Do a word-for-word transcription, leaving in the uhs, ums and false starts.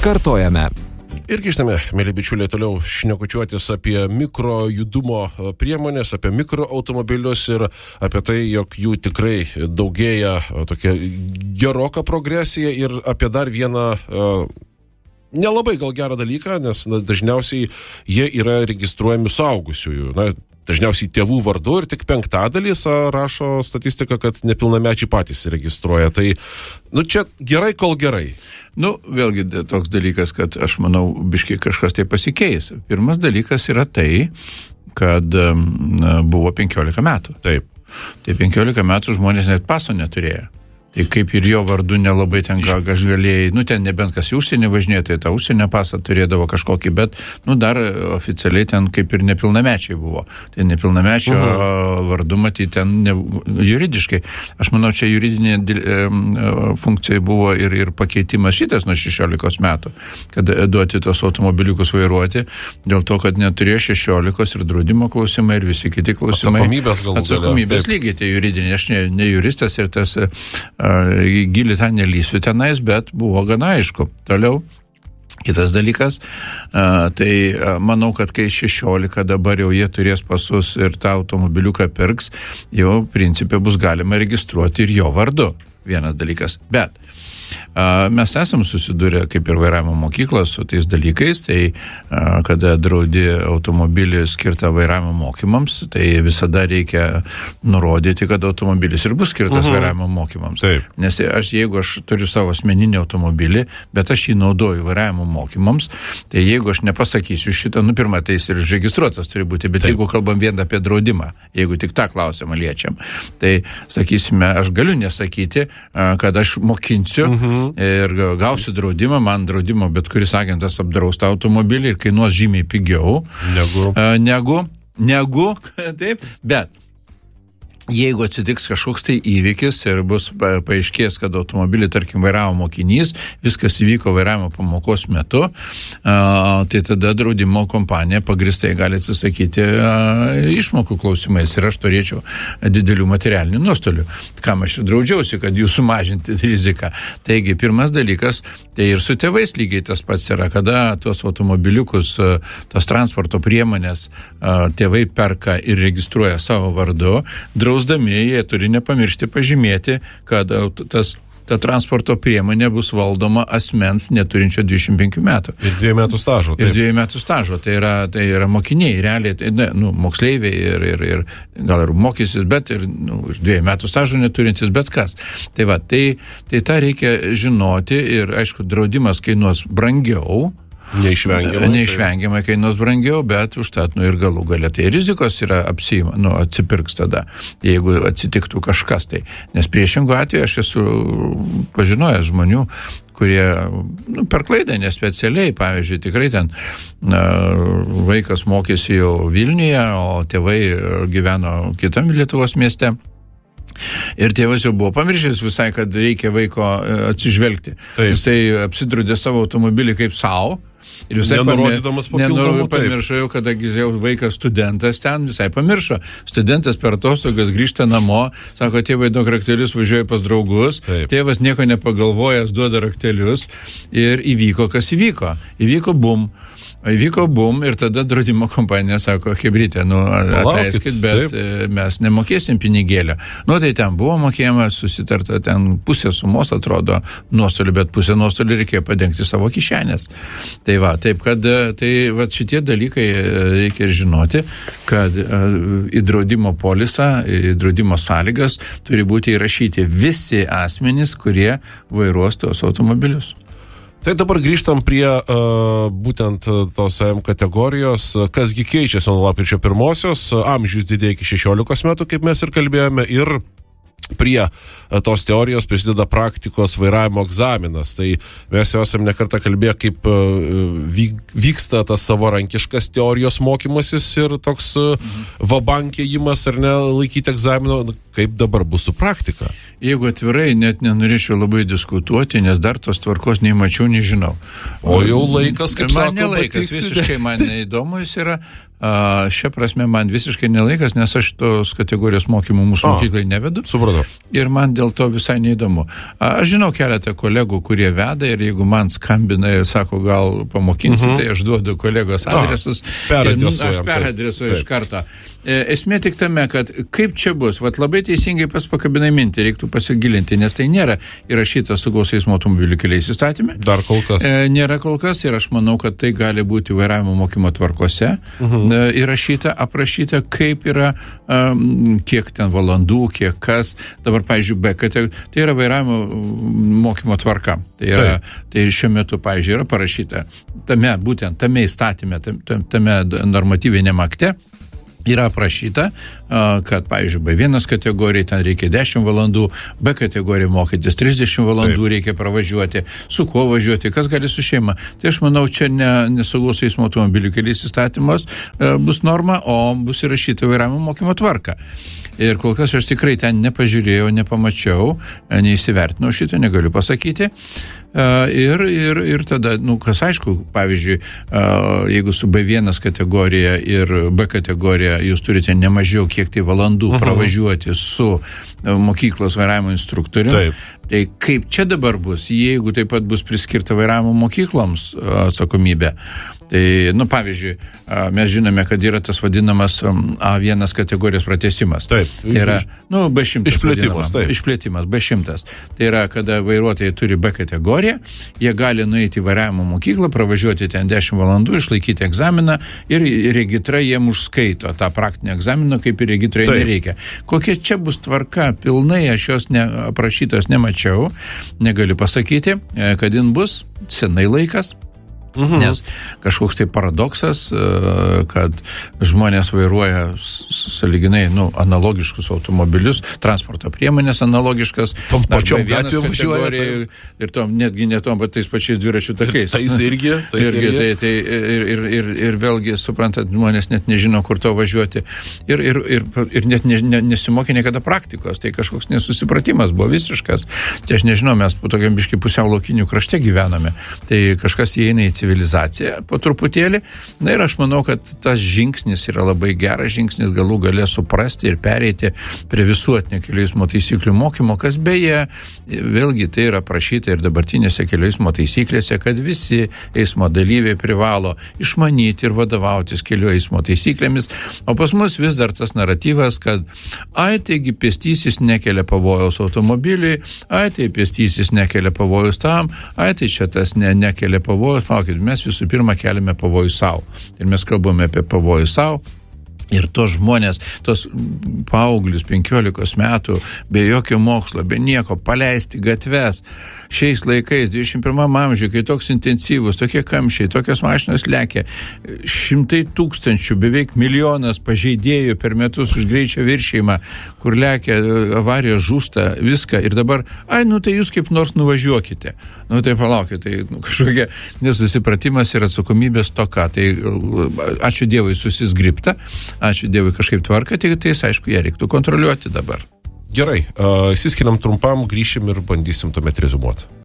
Kartojame. Ir grįžtame, mėly bičiuliai, toliau šnekučiuotis apie mikro judumo priemonės, apie mikroautomobilius ir apie tai, jog jų tikrai daugėja tokia geroka progresija ir apie dar vieną uh, nelabai gal gerą dalyką, nes na, dažniausiai jie yra registruojami suaugusiųjų. Na, dažniausiai tėvų vardu ir tik penktadalis rašo statistika, kad nepilnamečiai patys registruoja. Tai, nu, čia gerai, kol gerai. Nu, vėlgi toks dalykas, kad aš manau, biškiai kažkas tai pasikeis. Pirmas dalykas yra tai, kad na, buvo penkiolika metų. Taip. Tai penkiolika metų žmonės net paso neturėjo. Tai kaip ir jo vardu nelabai ten ką aš galėjai, nu ten nebent kas į užsienį važinėjo, tai tą užsienio pasą turėdavo kažkokį, bet nu dar oficialiai ten kaip ir nepilnamečiai buvo. Tai nepilnamečio uh-huh. vardu matyti ten ne, juridiškai. Aš manau, čia juridinė e, funkcija buvo ir, ir pakeitimas šitas nuo šešiolikos metų, kad duoti tos automobiliukus vairuoti, dėl to, kad neturėjo šešiolikos ir draudimo klausimai ir visi kiti klausimai. Atsakomybės galų. Atsakomybės lygiai, tai juridinė, aš ne, ne juristas ir tas gilį ten nelysiu tenais, bet buvo gana aišku. Toliau, kitas dalykas, tai manau, kad kai šešiolika dabar jau jie turės pasus ir tą automobiliuką pirks, jau principė bus galima registruoti ir jo vardu. Vienas dalykas. Bet mes esam susidūrę, kaip ir vairavimo mokyklos, su tais dalykais, tai kada draudi automobilį skirtą vairavimo mokymams, tai visada reikia nurodyti, kad automobilis ir bus skirtas uh-huh. vairavimo mokymams. Taip. Nes aš, jeigu aš turiu savo asmeninį automobilį, bet aš jį naudoju vairavimo mokymams, tai jeigu aš nepasakysiu šitą, nu pirmą, tai jis ir registruotas turi būti, bet Taip. Jeigu kalbam vien apie draudimą, jeigu tik tą klausimą liečiam, tai sakysime, aš galiu nesakyti, kad aš mokinsiu uh-huh. ir gausiu draudimą, man draudimo bet kuris agentas apdraus tą automobilį ir kainuos žymiai pigiau negu, negu, negu taip, bet jeigu atsitiks kažkoks tai įvykis ir bus paaiškės, kad automobilį, tarkim, vairavo mokinys, viskas įvyko vairavimo pamokos metu, tai tada draudimo kompanija pagristai gali atsisakyti išmokų klausimais ir aš turėčiau didelių materialinių nuostolių. Kam aš ir draudžiausi, kad jų sumažinti riziką. Taigi, pirmas dalykas, tai ir su tėvais lygiai tas pats yra, kada tuos automobiliukus, tos transporto priemonės tėvai perka ir registruoja savo vardu, drausdami, jie turi nepamiršti pažymėti, kad tas, ta transporto priemonė bus valdoma asmens neturinčio dvidešimt penkių metų. Ir dviejų metų stažo. Taip. Ir dviejų metų stažo. Tai yra, tai yra mokiniai, realiai, tai, ne, nu, moksleiviai ir, ir, ir gal ir mokysis, bet ir, nu, ir dviejų metų stažo neturintis, bet kas. Tai va, tai, tai tą reikia žinoti ir, aišku, draudimas kainuos brangiau, Neišvengiamai. Neišvengiamai kainuos brangiau, bet užtat, nu ir galų galia. Tai rizikos yra apsima, nu, atsipirks tada, jeigu atsitiktų kažkas tai. Nes priešingų atveju aš esu pažinojęs žmonių, kurie nu, per klaidą, nespecialiai, pavyzdžiui, tikrai ten na, vaikas mokėsi jau Vilniuje, o tėvai gyveno kitam Lietuvos mieste. Ir tėvas jau buvo pamiršęs visai, kad reikia vaiko atsižvelgti. Taip. Jisai apsidraudė savo automobilį kaip savo. Ir visai nenurodydamas papildomų, pamiršo jau, kadangi jau vaikas studentas ten, visai pamiršo. Studentas per atostogas grįžta namo, sako, tėvai duok raktelius, važiuoja pas draugus. Taip. Tėvas nieko nepagalvojęs duoda raktelius ir įvyko, kas įvyko. Įvyko bum. Įvyko bum ir tada draudimo kompanija sako, hebrytė, nu, atleiskit, bet taip. Mes nemokėsim pinigėlio. Nu, tai ten buvo mokėjama, susitarta, ten pusė sumos atrodo nuostolių, bet pusė nuostolių reikėjo padengti savo kišenės. Tai va, taip, kad tai, va, šitie dalykai reikia žinoti, kad į draudimo polisą, į draudimo sąlygas turi būti įrašyti visi asmenys, kurie vairuos tos automobilius. Tai dabar grįžtam prie uh, būtent tos M kategorijos, kasgi keičiasi nuo lapkričio pirmosios, amžius didėja iki šešiolikos metų, kaip mes ir kalbėjome, ir prie tos teorijos prisideda praktikos vairavimo egzaminas. Tai mes jau esame nekartą kalbėję, kaip vyksta tas savarankiškas teorijos mokymasis ir toks mhm. vabankėjimas ar ne laikyti egzamino, kaip dabar bus su praktika. Jeigu atvirai, net nenorėčiau labai diskutuoti, nes dar tos tvarkos nei mačiau, nei žinau. O jau laikas, kaip man sako, nelaikas, patiksite. visiškai man neįdomu jis yra. Šia prasme man visiškai nelaikas, nes aš tos kategorijos mokymų mūsų A, mokyklai nevedu. Supratau. Ir man dėl to visai neįdomu. Aš žinau keletą kolegų, kurie veda ir jeigu man skambina ir sako, gal pamokinsi, mhm. tai aš duodu kolegos adresus. A, ir, nu, aš peradresuoju iš karto. Esmė tik tame, kad kaip čia bus, vat labai teisingai pas pakabinai mintį, reiktų pasigilinti, nes tai nėra įrašyta saugaus eismo automobilių keliais įstatyme. Dar kol kas. E, nėra kol kas ir aš manau, kad tai gali būti vairavimo mokymo tvarkose uh-huh. e, įrašyta, aprašyta, kaip yra, um, kiek ten valandų, kiek kas. Dabar, pavyzdžiui, B, kad tai, tai yra vairavimo mokymo tvarka. Tai, yra, tai šiuo metu, pavyzdžiui, yra parašyta tame, būtent tame įstatyme, tame, tame normatyvinėme akte, yra aprašyta, kad, pavyzdžiui, B vienas kategorijai ten reikia dešimt valandų, B kategorijai mokytis trisdešimt valandų Taip. Reikia pravažiuoti, su kuo važiuoti, kas gali su šeima. Tai aš manau, čia ne, ne saugaus eismo automobilių keliais įstatymas bus norma, o bus įrašyta vairavimo mokymo tvarka. Ir kol kas aš tikrai ten nepažiūrėjau, nepamačiau, neįsivertinau šitą, negaliu pasakyti. Uh, ir, ir, ir tada, nu, kas aišku, pavyzdžiui, uh, jeigu su B vienas kategorija ir B kategorija jūs turite nemažiau kiek tai valandų uh-huh. pravažiuoti su uh, mokyklos vairavimo instruktoriu, Taip. Tai kaip čia dabar bus, jeigu taip pat bus priskirta vairavimo mokykloms uh, atsakomybė. Tai, nu, pavyzdžiui, mes žinome, kad yra tas vadinamas A vienas kategorijos pratęsimas. Taip. Tai yra, nu, B šimtas. Išplėtimas, taip. Išplėtimas, B šimtas. Tai yra, kada vairuotojai turi B kategoriją, jie gali nueiti į vairavimo mokyklą, pravažiuoti ten dešimt valandų, išlaikyti egzaminą ir regitra jiem užskaito tą praktinį egzaminą, kaip ir regitrai nereikia. Kokia čia bus tvarka, pilnai aš jos neaprašytos nemačiau, negaliu pasakyti, kad jin bus senai laikas. Mhm. Nes kažkoks tai paradoksas, kad žmonės vairuoja sąlyginai, nu, analogiškus automobilius, transporto priemonės analogiškas. Tom pačiom gatvėm važiuoja. Tai... Ir tom, netgi ne tom, bet tais pačiais dviračių takais. Tais irgi. Tais irgi, irgi. Tai, tai, ir, ir, ir, ir vėlgi, suprantat, žmonės net nežino, kur to važiuoti. Ir, ir, ir, ir net ne, ne, nesimokė niekada praktikos. Tai kažkoks nesusipratimas buvo visiškas. Tai aš nežinau, mes po tokiam biškai pusiau laukinių krašte gyvename. Tai kažkas įeina į civilizaciją po truputėlį. Na ir aš manau, kad tas žingsnis yra labai geras žingsnis, galų galės suprasti ir pereiti prie visuotinio kelių eismo taisyklių mokymo, kas beje, vėlgi tai yra prašyta ir dabartinėse kelių eismo taisyklėse, kad visi eismo dalyviai privalo išmanyti ir vadovautis kelių eismo taisyklėmis, o pas mus vis dar tas naratyvas, kad ai, taigi pėstysis nekelia pavojaus automobiliui, ai, tai pėstysis nekelia pavojaus tam, ai, tai čia tas ne, nekelia pavojaus, palaukit, mes visų pirma keliame pavojų savo. Ir mes kalbame apie pavojų savo. Ir tos žmonės, tos paauglius penkiolikos metų, be jokio mokslo, be nieko, paleisti gatves. Šiais laikais, dvidešimt pirmam amžiuje, kai toks intensyvus, tokie kamščiai, tokios mašinos lekia, šimtai tūkstančių, beveik milijonas pažeidėjų per metus už greičio viršėjimą, kur lekia, avarijos žūsta, viską. Ir dabar, ai, nu tai jūs kaip nors nuvažiuokite. Nu tai palaukite, tai nu, kažkokia nesusipratimas ir atsakomybės toka. Tai ačiū Dievui susizgribta. Ačiū Dievui kažkaip tvarka, tai tai aišku, ją reiktų kontroliuoti dabar. Gerai, uh, įsiskiriam trumpam, grįšim ir bandysim tuomet rezumuoti.